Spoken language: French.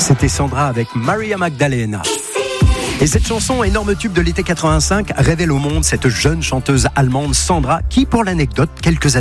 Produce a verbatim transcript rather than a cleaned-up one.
C'était Sandra avec Maria Magdalena. Et cette chanson, énorme tube de l'été quatre-vingt-cinq, révèle au monde cette jeune chanteuse allemande Sandra qui, pour l'anecdote, quelques